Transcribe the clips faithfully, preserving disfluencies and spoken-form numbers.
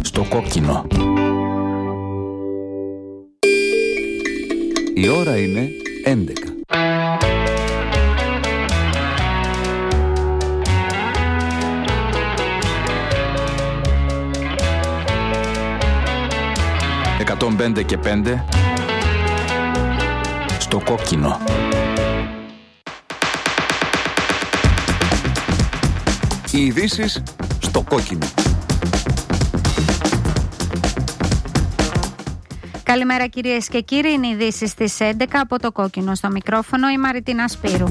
στο κόκκινο. Η ώρα είναι έντεκα. εκατόν πέντε και πέντε στο κόκκινο. Οι ειδήσεις στο κόκκινο. Καλημέρα κυρίες και κύριοι, είναι οι ειδήσεις στις έντεκα από το κόκκινο. Στο μικρόφωνο η Μαριτίνα Σπύρου.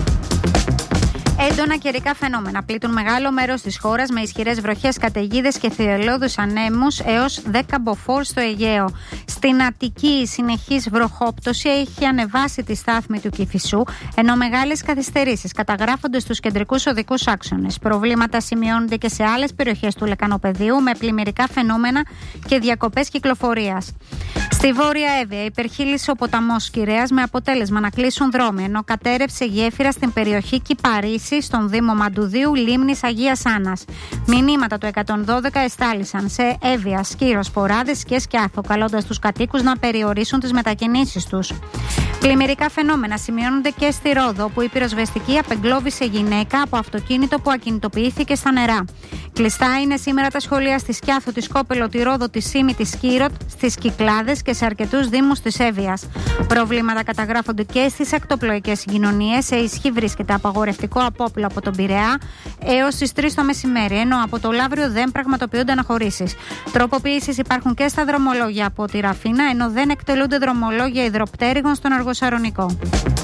Έντονα καιρικά φαινόμενα πλήττουν μεγάλο μέρος της χώρας με ισχυρές βροχές, καταιγίδες και θυελλώδους ανέμους έως δέκα μποφόρ στο Αιγαίο. Στην Αττική η συνεχής βροχόπτωση έχει ανεβάσει τη στάθμη του Κηφισού, ενώ μεγάλες καθυστερήσεις καταγράφονται στους κεντρικούς οδικούς άξονες. Προβλήματα σημειώνονται και σε άλλες περιοχές του Λεκανοπεδίου με πλημμυρικά φαινόμενα και διακοπές κυκλοφορίας. Στη Βόρεια Εύβοια υπερχείλησε ο ποταμός Κυραιάς με αποτέλεσμα να κλείσουν δρόμοι, ενώ κατέρευσε γέφυρα στην περιοχή Κυπαρίση στον Δήμο Μαντουδίου λίμνης Αγίας Άννας. Μηνύματα του εκατόν δώδεκα εστάλησαν σε Εύβοια, Σκύρο, Σποράδες και Σκιάθο, καλώντας τους κατοίκους να περιορίσουν τις μετακινήσεις τους. Πλημμυρικά φαινόμενα σημειώνονται και στη Ρόδο, όπου η πυροσβεστική απεγκλώβησε γυναίκα από αυτοκίνητο που ακινητοποιήθηκε στα νερά. Κλειστά είναι σήμερα τα σχολεία στη Σκιάθο, τη Σκόπελο, τη Ρόδο, τη Σύμη, τη Σκύροτ, στις Κυκλάδες και σε αρκετούς δήμους της Εύβοιας. Προβλήματα καταγράφονται και στις ακτοπλοϊκές συγκοινωνίες. Σε ισχύ βρίσκεται απαγορευτικό απόπλο από τον Πειραιά έως τις τρεις το μεσημέρι, ενώ από το Λαύριο δεν πραγματοποιούνται αναχωρήσεις. Τροποποιήσεις υπάρχουν και στα δρομολόγια από τη Ραφίνα, ενώ δεν εκτελούνται δρομολόγια υδροπτέρυγων στον Αργοσαρονικό.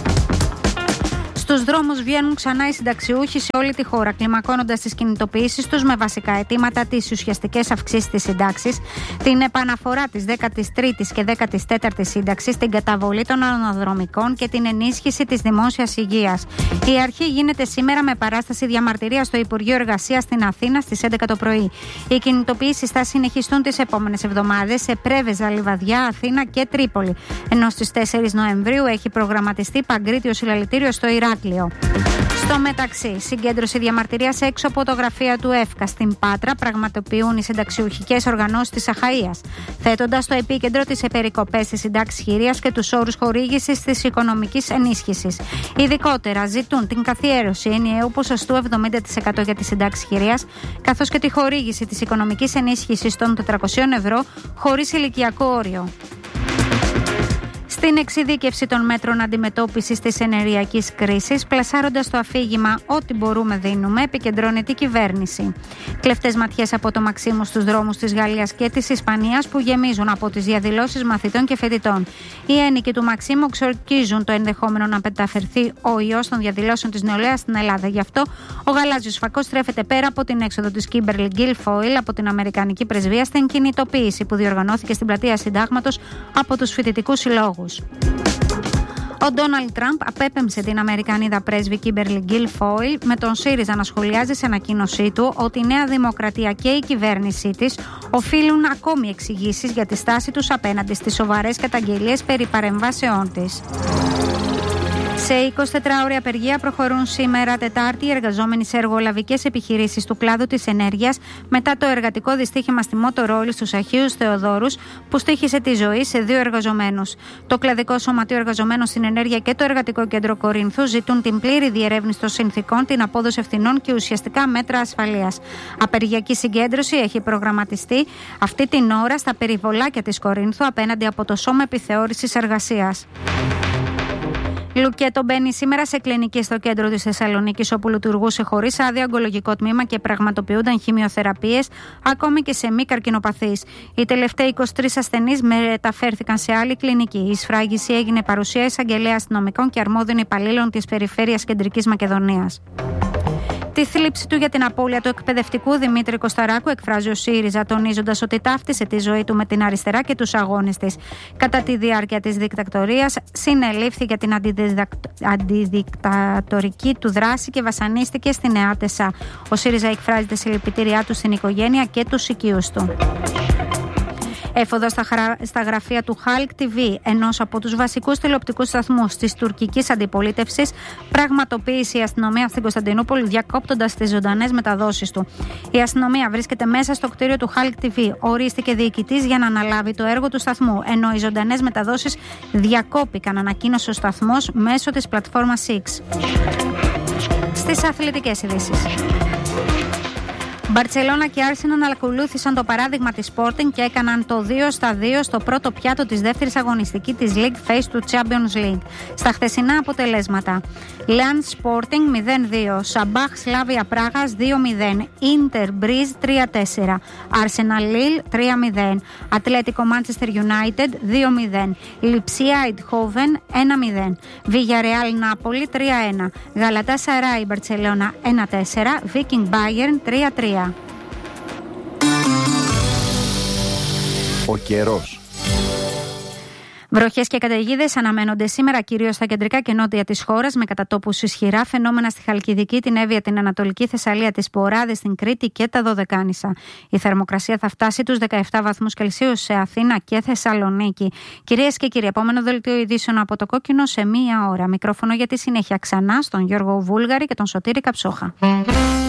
Στους δρόμους βγαίνουν ξανά οι συνταξιούχοι σε όλη τη χώρα, κλιμακώνοντας τις κινητοποιήσεις τους με βασικά αιτήματα τις ουσιαστικές αυξήσεις της συντάξης, την επαναφορά της δέκατης τρίτης και δέκατης τέταρτης σύνταξης, την καταβολή των αναδρομικών και την ενίσχυση της δημόσιας υγείας. Η αρχή γίνεται σήμερα με παράσταση διαμαρτυρίας στο Υπουργείο Εργασίας στην Αθήνα στις έντεκα το πρωί. Οι κινητοποιήσεις θα συνεχιστούν τις επόμενες εβδομάδες σε Πρέβεζα, Λιβαδιά, Αθήνα και Τρίπολη, ενώ στις τέσσερις Νοεμβρίου έχει προγραμματιστεί παγκρίτιο συλλαλητήριο στο Ηράκλειο. Στο μεταξύ, συγκέντρωση διαμαρτυρίας έξω από το γραφείο του ΕΦΚΑ στην Πάτρα πραγματοποιούν οι συνταξιουχικές οργανώσεις της Αχαΐας, θέτοντας στο επίκεντρο τις περικοπές της συντάξης χειρίας και τους όρους χορήγησης της οικονομικής ενίσχυσης. Ειδικότερα, ζητούν την καθιέρωση ενιαίου ποσοστού εβδομήντα τοις εκατό για τη συντάξη χειρίας, καθώς και τη χορήγηση της οικονομικής ενίσχυσης των τετρακοσίων ευρώ χωρίς ηλικιακό όριο. Στην εξειδίκευση των μέτρων αντιμετώπισης της ενεργειακής κρίσης, πλασάροντας το αφήγημα «Ό,τι μπορούμε δίνουμε», επικεντρώνεται η κυβέρνηση. Κλεφτές ματιές από το Μαξίμου στους δρόμους της Γαλλίας και της Ισπανίας που γεμίζουν από τις διαδηλώσεις μαθητών και φοιτητών. Οι ένοικοι του Μαξίμου ξορκίζουν το ενδεχόμενο να μεταφερθεί ο ιός των διαδηλώσεων της νεολαίας στην Ελλάδα. Γι' αυτό ο γαλάζιος φακός στρέφεται πέρα από την έξοδο της Kimberly Guilfoyle από την Αμερικανική Πρεσβεία στην κινητοποίηση που διοργανώθηκε στην πλατεία Συντάγματος από τους φοιτητικούς συλλόγους. Ο Ντόναλντ Τραμπ απέπεμψε την Αμερικανίδα πρέσβη Kimberly Guilfoyle, με τον ΣΥΡΙΖΑ να σχολιάζει σε ανακοίνωσή του ότι η Νέα Δημοκρατία και η κυβέρνησή της οφείλουν ακόμη εξηγήσεις για τη στάση τους απέναντι στις σοβαρές καταγγελίες περί παρεμβάσεών της. Σε εικοσιτετράωρη απεργία προχωρούν σήμερα Τετάρτη οι εργαζόμενοι σε εργολαβικές επιχειρήσεις του κλάδου της ενέργειας μετά το εργατικό δυστύχημα στη Μότορόλη στους Αχίους Θεοδόρους που στοίχισε τη ζωή σε δύο εργαζομένους. Το Κλαδικό Σωματείο Εργαζομένων στην Ενέργεια και το Εργατικό Κέντρο Κορίνθου ζητούν την πλήρη διερεύνηση των συνθηκών, την απόδοση ευθυνών και ουσιαστικά μέτρα ασφαλείας. Απεργιακή συγκέντρωση έχει προγραμματιστεί αυτή την ώρα στα περιβολάκια της Κορίνθου απέναντι από το Σώμα Επιθεώρησης Εργασίας. Λουκέτο μπαίνει σήμερα σε κλινική στο κέντρο της Θεσσαλονίκης, όπου λειτουργούσε χωρίς άδεια ογκολογικό τμήμα και πραγματοποιούνταν χημειοθεραπείες ακόμη και σε μη καρκινοπαθείς. Οι τελευταίοι είκοσι τρεις ασθενείς μεταφέρθηκαν σε άλλη κλινική. Η σφράγιση έγινε παρουσία εισαγγελέα αστυνομικών και αρμόδιων υπαλλήλων της Περιφέρειας Κεντρικής Μακεδονίας. Τη θλίψη του για την απώλεια του εκπαιδευτικού Δημήτρη Κωσταράκου εκφράζει ο ΣΥΡΙΖΑ, τονίζοντας ότι ταύτισε τη ζωή του με την αριστερά και τους αγώνες της. Κατά τη διάρκεια της δικτατορίας, συνελήφθη για την αντιδικτατορική του δράση και βασανίστηκε στην ΕΑΤΕΣΑ. Ο ΣΥΡΙΖΑ εκφράζει τη συλληπιτήριά του στην οικογένεια και τους οικείους του. Έφοδο στα, χαρα... στα γραφεία του Χάλκ τι βι, ενός από τους βασικούς τηλεοπτικούς σταθμούς της τουρκικής αντιπολίτευσης, πραγματοποίησε η αστυνομία στην Κωνσταντινούπολη, διακόπτοντας τις ζωντανές μεταδόσεις του. Η αστυνομία βρίσκεται μέσα στο κτίριο του Χάλκ τι βι. Ορίστηκε διοικητής για να αναλάβει το έργο του σταθμού, ενώ οι ζωντανές μεταδόσεις διακόπηκαν, ανακοίνωσε ο σταθμός μέσω της πλατφόρμας Six. Στις αθλητικές ειδήσεις. Μπαρτσελώνα και Arsenal ακολούθησαν το παράδειγμα της Sporting και έκαναν το δύο στα δύο στο πρώτο πιάτο της δεύτερης αγωνιστική της League Phase του Champions League. Στα χθεσινά αποτελέσματα: Lens Sporting μηδέν δύο, Σαμπάχ Σλάβια Πράγας δύο μηδέν, Inter Breeze τρία τέσσερα, Arsenal Lille τρία μηδέν, Ατλέτικο Manchester United δύο μηδέν, Λιψία Eindhoven ένα μηδέν, Villarreal Νάπολη τρία ένα, Galatasaray Μπαρτσελώνα ένα τέσσερα, Viking Bayern τρία τρία. Ο καιρός. Βροχές και καταιγίδες αναμένονται σήμερα κυρίως στα κεντρικά και νότια της χώρας, με κατά τόπους ισχυρά φαινόμενα στη Χαλκιδική, την Εύβοια, την Ανατολική Θεσσαλία, τις Ποράδες, την Κρήτη και τα Δωδεκάνησα. Η θερμοκρασία θα φτάσει τους δεκαεπτά βαθμούς Κελσίου σε Αθήνα και Θεσσαλονίκη. Κυρίες και κύριοι, επόμενο δελτίο ειδήσεων από το Κόκκινο σε μία ώρα. Μικρόφωνο για τη συνέχεια ξανά στον Γιώργο Βούλγαρη και τον Σωτήρη Καψόχα.